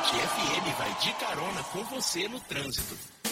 Net FM vai de carona com você no trânsito.